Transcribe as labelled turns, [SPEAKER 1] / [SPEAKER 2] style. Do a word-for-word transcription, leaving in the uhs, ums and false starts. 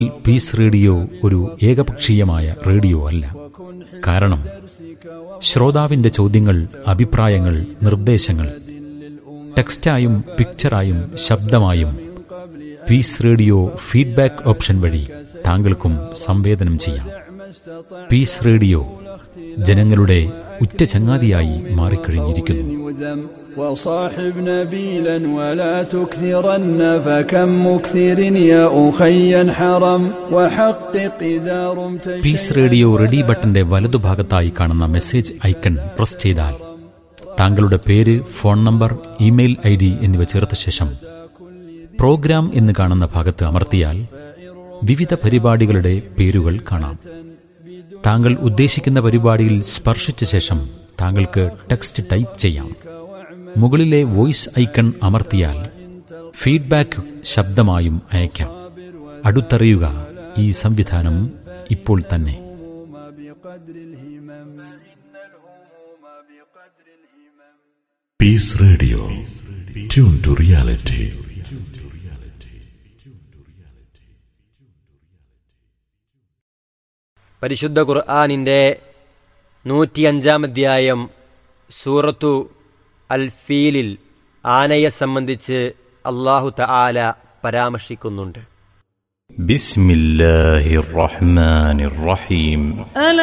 [SPEAKER 1] Piece radio ഒരു ഏകപക്ഷീയമായ radio അല്ല. കാരണം ശ്രോതാവിന്റെ ചോദ്യങ്ങൾ, അഭിപ്രായങ്ങൾ, നിർദ്ദേശങ്ങൾ ടെക്സ്റ്റായും പിക്ചറായും ശബ്ദമായും പീസ് റേഡിയോ ഫീഡ്ബാക്ക് ഓപ്ഷൻ വഴി താങ്കൾക്കും സംവേദനം ചെയ്യാം. പീസ് റേഡിയോ ജനങ്ങളുടെ ഉറ്റ ചങ്ങാതിയായി മാറിക്കഴിഞ്ഞിരിക്കുന്നു.
[SPEAKER 2] وصاحب نبيلا ولا تكثرن فكم مكثر يا أخي حرم وحقق إذا رمت
[SPEAKER 1] പീസ് റേഡിയോ റെഡി ബട്ടന്റെ വലതുഭാഗത്തായി കാണുന്ന മെസ്സേജ് ഐക്കൺ പ്രസ് ചെയ്താൽ താങ്കളുടെ പേര്, phone number, email I D എന്നിവ ചേർത്ത ശേഷം പ്രോഗ്രാം എന്ന് കാണുന്ന ഭാഗത്ത് അമർത്തിയാൽ വിവിധ പരിപാടികളുടെ പേരുകൾ കാണാം. താങ്കൾ ഉദ്ദേശിക്കുന്ന പരിപാടിയിൽ സ്പർശിച്ച ശേഷം താങ്കൾക്ക് ടെക്സ്റ്റ് ടൈപ്പ് ചെയ്യാം. മുകളിലെ വോയിസ് ഐക്കൺ അമർത്തിയാൽ ഫീഡ്ബാക്ക് ശബ്ദമായും അയക്കാം. അടുത്തറിയുക, ഈ സംവിധാനം ഇപ്പോൾ തന്നെ.
[SPEAKER 3] Piece radio, tune to reality.
[SPEAKER 4] പരിശുദ്ധ ഖുർആനിൻ്റെ നൂറ്റിയഞ്ചാം അധ്യായം സൂറത്തു അൽ ഫീലിൽ ആനയെ സംബന്ധിച്ച് അല്ലാഹു തആല പരാമർശിക്കുന്നുണ്ട്.
[SPEAKER 5] ബിസ്മില്ലാഹിർ റഹ്മാനിർ റഹീം.